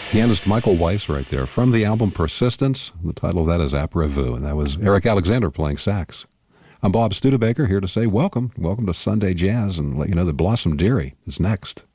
Pianist Michael Weiss right there from the album Persistence. The title of that is Après Vous, and that was Eric Alexander playing sax. I'm Bob Studebaker here to say welcome to Sunday Jazz and let you know that Blossom Dearie is next.